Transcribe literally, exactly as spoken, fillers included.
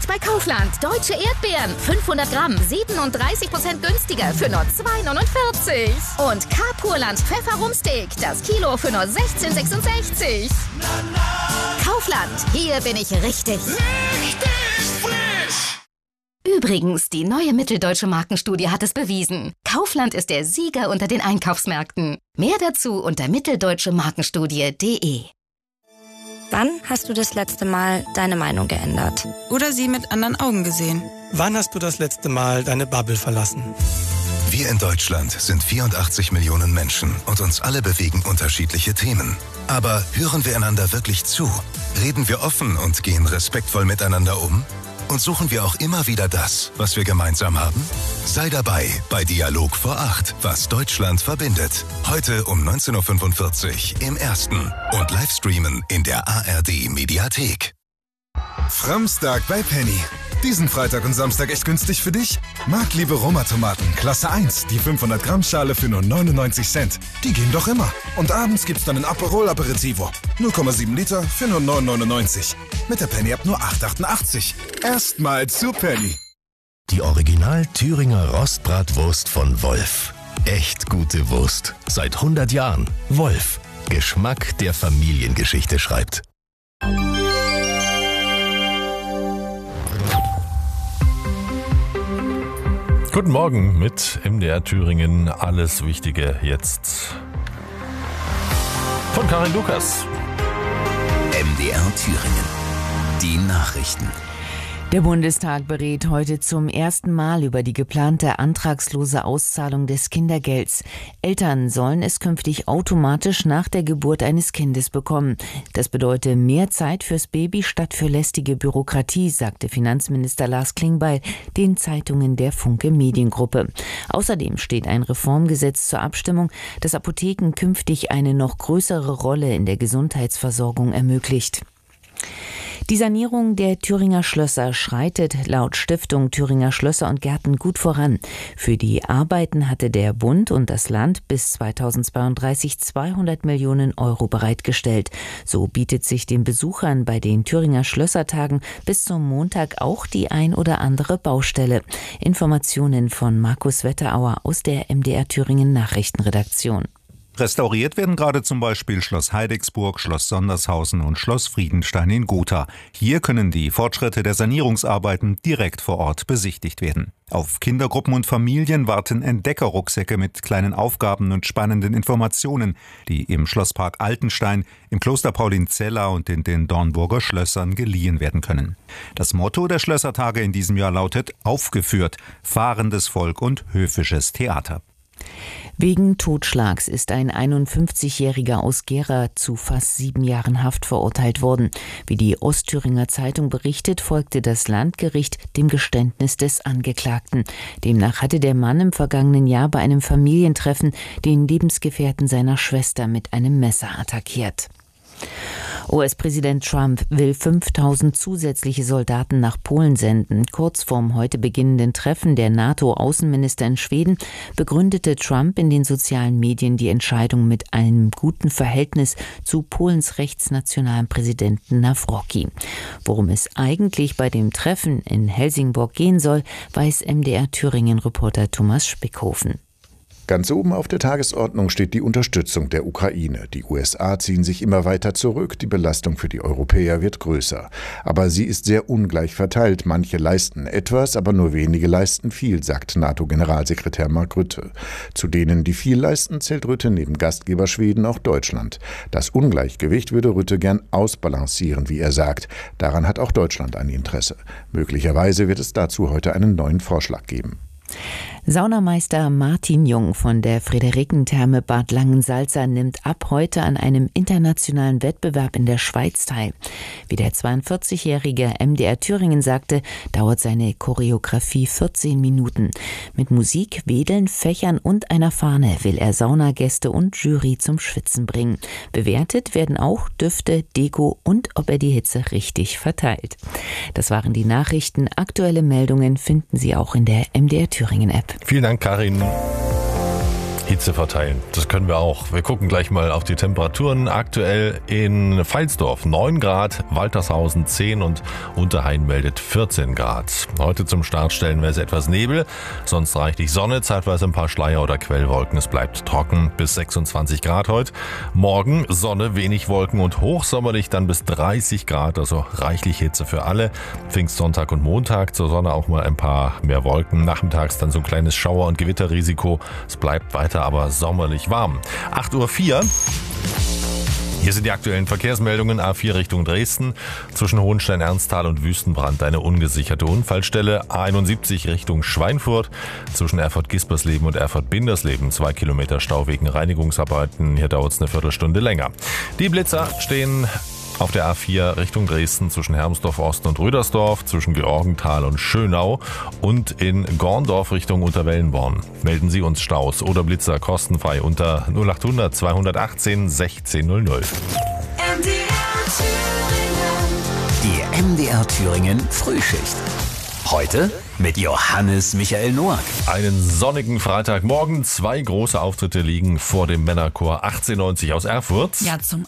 bei Kaufland. Deutsche Erdbeeren. fünfhundert Gramm. siebenunddreißig Prozent günstiger für nur zwei neunundvierzig. Und K-Purland Pfefferumsteak. Das Kilo für nur sechzehn sechsundsechzig. Kaufland. Hier bin ich richtig. Richtig frisch! Übrigens, die neue Mitteldeutsche Markenstudie hat es bewiesen. Kaufland ist der Sieger unter den Einkaufsmärkten. Mehr dazu unter mitteldeutsche markenstudie punkt de. Wann hast du das letzte Mal deine Meinung geändert? Oder sie mit anderen Augen gesehen? Wann hast du das letzte Mal deine Bubble verlassen? Wir in Deutschland sind vierundachtzig Millionen Menschen und uns alle bewegen unterschiedliche Themen. Aber hören wir einander wirklich zu? Reden wir offen und gehen respektvoll miteinander um? Und suchen wir auch immer wieder das, was wir gemeinsam haben? Sei dabei bei Dialog vor acht, was Deutschland verbindet. Heute um neunzehn Uhr fünfundvierzig im Ersten und Livestreamen in der A R D-Mediathek. Framstag bei Penny. Diesen Freitag und Samstag echt günstig für dich? Marktliebe Roma-Tomaten, Klasse eins, die fünfhundert Gramm Schale für nur neunundneunzig Cent. Die gehen doch immer. Und abends gibt's dann ein Aperol Aperitivo. null Komma sieben Liter für nur neun neunundneunzig. Mit der Penny ab nur acht achtundachtzig. Erstmal zu Penny. Die Original Thüringer Rostbratwurst von Wolf. Echt gute Wurst. Seit hundert Jahren. Wolf. Geschmack, der Familiengeschichte schreibt. Guten Morgen mit M D R Thüringen. Alles Wichtige jetzt von Karin Lukas. M D R Thüringen. Die Nachrichten. Der Bundestag berät heute zum ersten Mal über die geplante antragslose Auszahlung des Kindergelds. Eltern sollen es künftig automatisch nach der Geburt eines Kindes bekommen. Das bedeutet mehr Zeit fürs Baby statt für lästige Bürokratie, sagte Finanzminister Lars Klingbeil den Zeitungen der Funke Mediengruppe. Außerdem steht ein Reformgesetz zur Abstimmung, das Apotheken künftig eine noch größere Rolle in der Gesundheitsversorgung ermöglicht. Die Sanierung der Thüringer Schlösser schreitet laut Stiftung Thüringer Schlösser und Gärten gut voran. Für die Arbeiten hatte der Bund und das Land bis zweitausendzweiunddreißig zweihundert Millionen Euro bereitgestellt. So bietet sich den Besuchern bei den Thüringer Schlössertagen bis zum Montag auch die ein oder andere Baustelle. Informationen von Markus Wetterauer aus der M D R Thüringen Nachrichtenredaktion. Restauriert werden gerade zum Beispiel Schloss Heidigsburg, Schloss Sondershausen und Schloss Friedenstein in Gotha. Hier können die Fortschritte der Sanierungsarbeiten direkt vor Ort besichtigt werden. Auf Kindergruppen und Familien warten Entdeckerrucksäcke mit kleinen Aufgaben und spannenden Informationen, die im Schlosspark Altenstein, im Kloster Paulinzella und in den Dornburger Schlössern geliehen werden können. Das Motto der Schlössertage in diesem Jahr lautet: Aufgeführt, fahrendes Volk und höfisches Theater. Wegen Totschlags ist ein einundfünfzigjähriger aus Gera zu fast sieben Jahren Haft verurteilt worden. Wie die Ostthüringer Zeitung berichtet, folgte das Landgericht dem Geständnis des Angeklagten. Demnach hatte der Mann im vergangenen Jahr bei einem Familientreffen den Lebensgefährten seiner Schwester mit einem Messer attackiert. U S-Präsident Trump will fünftausend zusätzliche Soldaten nach Polen senden. Kurz vorm heute beginnenden Treffen der NATO-Außenminister in Schweden begründete Trump in den sozialen Medien die Entscheidung mit einem guten Verhältnis zu Polens rechtsnationalen Präsidenten Nawrocki. Worum es eigentlich bei dem Treffen in Helsingborg gehen soll, weiß M D R Thüringen-Reporter Thomas Spickhofen. Ganz oben auf der Tagesordnung steht die Unterstützung der Ukraine. Die U S A ziehen sich immer weiter zurück, die Belastung für die Europäer wird größer. Aber sie ist sehr ungleich verteilt. Manche leisten etwas, aber nur wenige leisten viel, sagt NATO-Generalsekretär Mark Rutte. Zu denen, die viel leisten, zählt Rutte neben Gastgeber Schweden auch Deutschland. Das Ungleichgewicht würde Rutte gern ausbalancieren, wie er sagt. Daran hat auch Deutschland ein Interesse. Möglicherweise wird es dazu heute einen neuen Vorschlag geben. Saunameister Martin Jung von der Friederikentherme Bad Langensalza nimmt ab heute an einem internationalen Wettbewerb in der Schweiz teil. Wie der zweiundvierzigjährige M D R Thüringen sagte, dauert seine Choreografie vierzehn Minuten. Mit Musik, Wedeln, Fächern und einer Fahne will er Saunagäste und Jury zum Schwitzen bringen. Bewertet werden auch Düfte, Deko und ob er die Hitze richtig verteilt. Das waren die Nachrichten. Aktuelle Meldungen finden Sie auch in der M D R Thüringen App. Vielen Dank, Karin. Hitze verteilen. Das können wir auch. Wir gucken gleich mal auf die Temperaturen. Aktuell in Pfalzdorf neun Grad, Waltershausen zehn und Unterhain meldet vierzehn Grad. Heute zum Start stellenweise etwas Nebel, sonst reichlich Sonne, zeitweise ein paar Schleier oder Quellwolken. Es bleibt trocken bis sechsundzwanzig Grad heute. Morgen Sonne, wenig Wolken und hochsommerlich dann bis dreißig Grad, also reichlich Hitze für alle. Pfingstsonntag und Montag zur Sonne auch mal ein paar mehr Wolken. Nachmittags dann so ein kleines Schauer- und Gewitterrisiko. Es bleibt weiter aber sommerlich warm. acht Uhr vier. Hier sind die aktuellen Verkehrsmeldungen. A vier Richtung Dresden. Zwischen Hohenstein, Ernsthal und Wüstenbrand eine ungesicherte Unfallstelle. A einundsiebzig Richtung Schweinfurt. Zwischen Erfurt-Gispersleben und Erfurt-Bindersleben. Zwei Kilometer Stau wegen Reinigungsarbeiten. Hier dauert es eine Viertelstunde länger. Die Blitzer stehen auf der A vier Richtung Dresden zwischen Hermsdorf Ost und Rüdersdorf, zwischen Georgenthal und Schönau und in Gorndorf Richtung Unterwellenborn. Melden Sie uns Staus oder Blitzer kostenfrei unter null acht hundert zweihundertachtzehn sechzehn null null. Die M D R Thüringen Frühschicht. Heute mit Johannes Michael Noack. Einen sonnigen Freitagmorgen. Zwei große Auftritte liegen vor dem Männerchor achtzehnhundertneunzig aus Erfurt. Ja, zum